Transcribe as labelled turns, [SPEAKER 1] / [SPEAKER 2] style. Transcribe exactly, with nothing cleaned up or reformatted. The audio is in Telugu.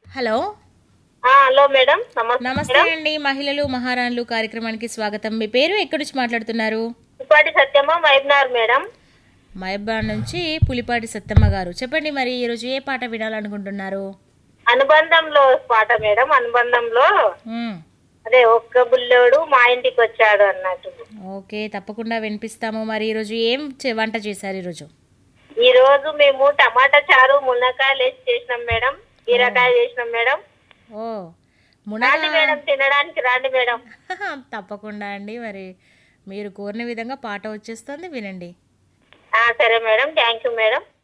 [SPEAKER 1] హలో.
[SPEAKER 2] ఆ, హలో మేడం, నమస్తే
[SPEAKER 1] నమస్తే
[SPEAKER 2] మేడం.
[SPEAKER 1] అండి. మహిళలు మహారాణులు కార్యక్రమానికి స్వాగతం. మీ పేరు, ఎక్కడి నుంచి మాట్లాడుతున్నారు?
[SPEAKER 2] ఇప్పటి సత్యమ్మ మైబ్నార్ మేడం.
[SPEAKER 1] మహబాద్ నుంచి పులిపాటి సత్తమ్మ గారు. చెప్పండి, మరి ఈరోజు ఏ పాట వినాలనుకుంటున్నారు?
[SPEAKER 2] అనుబంధంలో పాట మేడం. అనుబంధంలో
[SPEAKER 1] మ్మ్.
[SPEAKER 2] అదే ఒక్క బుల్లోడు మా ఇంటికి వచ్చాడు అన్నట్టు.
[SPEAKER 1] ఓకే, తప్పకుండా వినిపిస్తాము. మరి ఈరోజు ఏం చే- వంట చేశారు ఈరోజు?
[SPEAKER 2] ఈ రోజు మేము టమాటా చారు మునక్కాయలు వేసి చేసినాం మేడం. బీరకాయ చేసినాం మేడం.
[SPEAKER 1] ఓ,
[SPEAKER 2] రాండి
[SPEAKER 1] మునగా.
[SPEAKER 2] మేడం, తినడానికి రాండి మేడం.
[SPEAKER 1] తప్పకుండా అండి. మరి మీరు కోరిన విధంగా పాట వచ్చేస్తుంది, వినండి.
[SPEAKER 2] ఆ, సరే మేడం, థ్యాంక్ యూ మేడం.